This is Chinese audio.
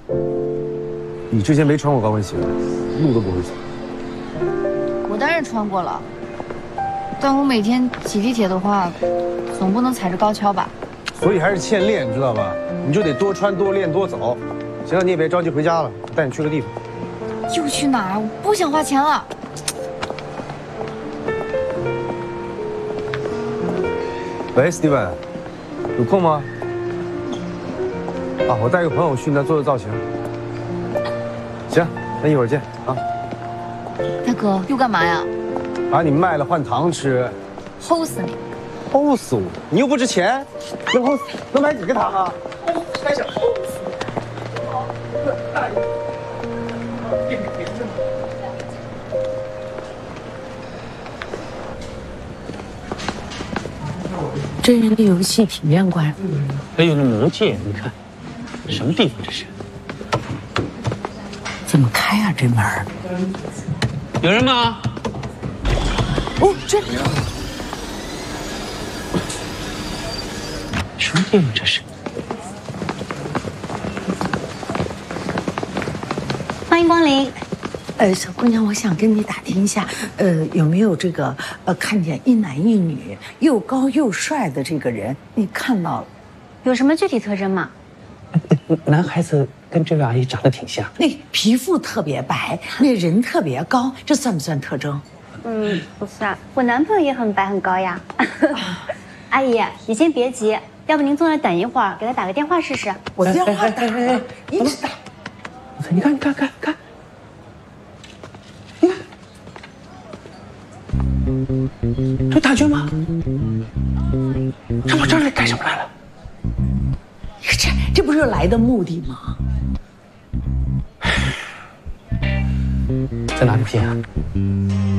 你之前没穿过高跟鞋，路都不会走。 我当然穿过了，但我每天挤地铁的话，总不能踩着高跷吧？ 所以还是欠练，知道吧？你就得多穿、多练、多走。行了，你也别着急回家了，我带你去个地方。 又去哪儿？我不想花钱了。 喂 ，Steven， 有空吗？啊，我带个朋友去那做造型。行，那一会儿见啊。 大哥，又干嘛呀？ 把你卖了换糖吃。 齁死你！ 齁死我！你又不值钱，能买几个糖啊？还想齁死你！大爷！ 真人的游戏体验馆， 还有那魔戒，你看，什么地方这是？ 怎么开啊这门？ 有人吗？ 哦，这里。 什么地方这是？ 欢迎光临。 小姑娘，我想跟你打听一下，有没有这个看见一男一女又高又帅的这个人？你看到了？ 有什么具体特征吗？ 男孩子跟这位阿姨长得挺像。 那皮肤特别白，那人特别高，这算不算特征？ 不算，我男朋友也很白很高呀。阿姨，你先别急，要不您坐那等一会儿，给他打个电话试试。 我电话打了，一直打。 你看，这大军吗？这我这儿干什么来了？ 这不是来的目的吗？ 在哪里拼啊？